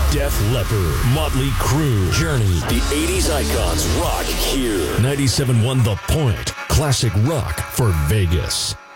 Def Leppard, Motley Crue, Journey. The 80s icons rock here. 97.1 The Point. Classic rock for Vegas.